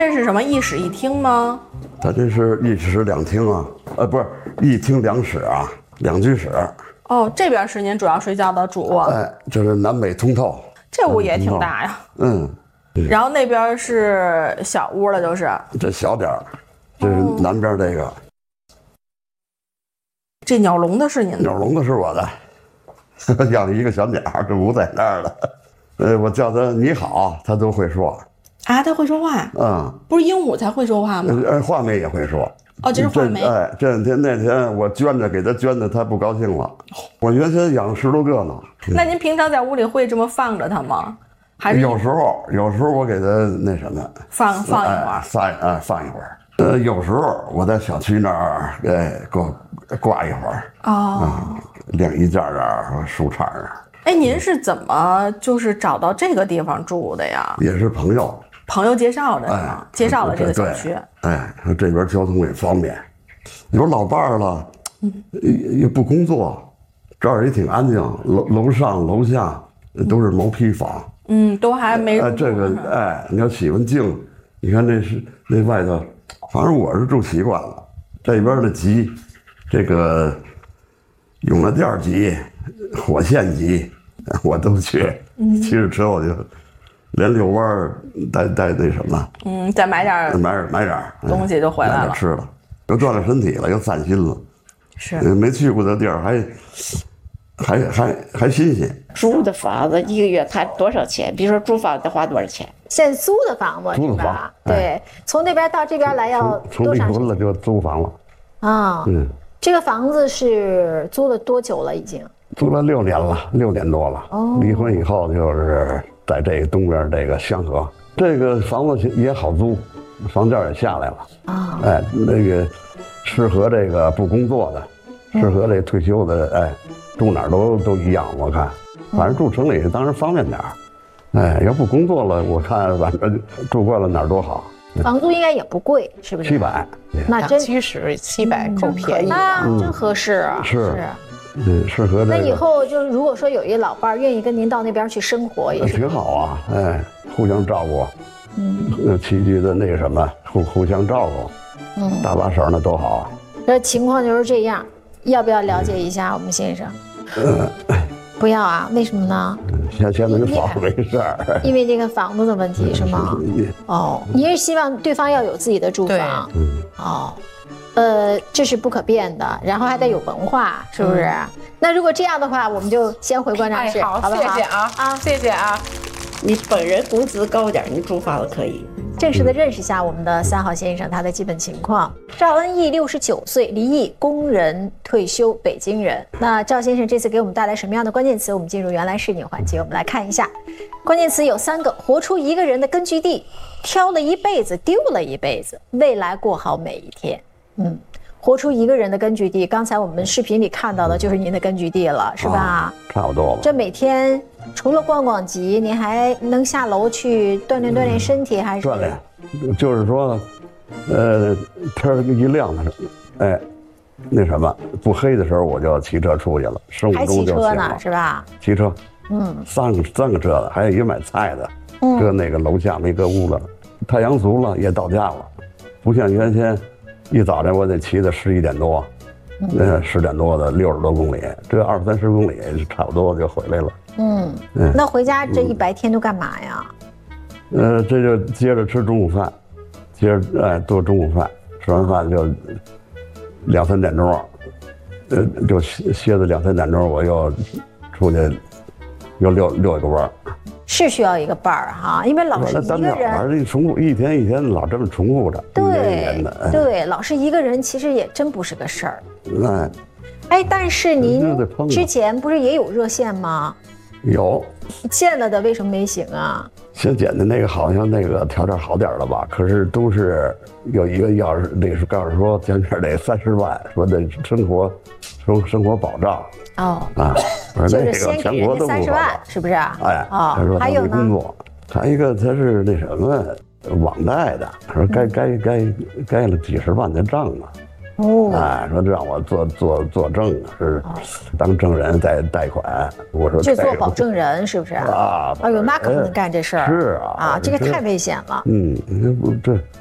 这是什么一室一厅吗？ 它这是一室两厅啊，不是一厅两室啊，两居室。 哦，这边是您主要睡觉的主卧。 哎，这是南北通透。 这屋也挺大呀。 嗯。 然后那边是小屋了，就是。 这小点儿，这是南边这个。 这鸟笼子是您的？ 鸟笼子是我的，养一个小鸟，这不在那儿了。我叫它你好，它都会说。 啊，它会说话？ 嗯， 不是鹦鹉才会说话吗？ 画眉也会说。 哦，这是画眉。 哎，这两天那天我给它捐的，它不高兴了。我原先养10多个呢。 那您平常在屋里会这么放着它吗？还是有时候我给它那什么放一会儿， 放一会儿。有时候我在小区那儿挂一会儿。 哦。 晾衣架啊，树杈啊。 哎，您是怎么就是找到这个地方住的呀？ 也是朋友介绍的，是吗？介绍了这个小区。哎，说这边交通也方便，有老伴儿了，也不工作，这儿也挺安静，楼上楼下都是毛坯房。 都还没。 这个你要喜欢静，你看那外头，反正我是住习惯了。这边的集，这个永乐店集，火线集，我都去。骑着车我就连遛弯带那什么。 再买点东西就回来了， 买点吃了，又锻炼身体了，又散心了。 是。 没去过的地儿还新鲜。 租的房子一个月看多少钱？比如说租房得花多少钱？ 现在租的房子是吧？对，从那边到这边来要多长时间？ 从离婚了就租房了。 啊，这个房子是租了多久了？已经租了6年了，6年多了。离婚以后就是在这个东边这个香河，这个房子也好租，房价也下来了。哎，那个适合这个不工作的，适合这退休的，哎，住哪儿都一样。我看，反正住城里当然方便点儿。哎，要不工作了，我看反正住惯了哪儿多好。 房租应该也不贵，是不是 ？700， 那真 700够便宜啊，真合适啊。 是，适合这个。 那以后就是如果说有一老伴儿愿意跟您到那边去生活，也是挺好啊。哎，互相照顾，起居的那个什么，互相照顾，搭把手那都好啊。 这情况就是这样，要不要了解一下我们先生？不要啊？为什么呢？ 现在这房子没事儿， 因为这个房子的问题是吗？您是希望对方要有自己的住房？这是不可变的，然后还得有文化，是不是？那如果这样的话，我们就先回观察室，好不好？ 谢谢啊，谢谢啊。你本人工资高点，你租房子可以。 正式的认识一下我们的3号先生，他的基本情况。赵恩义69岁，离异，工人退休，北京人。那赵先生这次给我们带来什么样的关键词？我们进入原来是你环节，我们来看一下。关键词有3个：活出一个人的根据地，挑了一辈子，丢了一辈子，未来过好每一天。活出一个人的根据地，刚才我们视频里看到的就是您的根据地了，是吧？ 差不多了。 这每天除了逛逛集，您还能下楼去锻炼身体，还是锻炼？就是说，天一亮的时候，哎，那什么不黑的时候我就骑车出去了，生物钟就醒了。 还骑车呢，是吧？ 骑车，三个车的，还有一个买菜的，搁那个楼下没搁屋了。太阳足了也到家了，不像原先。一早晨我得骑到11点多，10点多的60多公里，这20-30公里差不多就回来了。 那回家这一白天都干嘛呀？ 这就接着吃中午饭，接着做中午饭，吃完饭就2-3点钟，就歇到2-3点钟，我又出去又遛一个弯。是需要一个伴儿哈，因为老是一个人， 重复一天一天老这么重复着， 对，老是一个人其实也真不是个事儿。但是您之前不是也有热线吗？ 有， 见了的为什么没行啊？ 先捡的那个好像那个条件好点了吧，可是都是有一个要是那是告诉说前面得30万，说的生活保障。 就是先给人家30万，是不是？ 他说他没工作，还一个他是那什么网贷的，他说该了几十万的账呢。 哦， 哎，说让我作证，是当证人在贷款。我说就做保证人是不是？ 啊， 哎呦，那可不能干这事儿。 是啊， 啊，这个太危险了。 这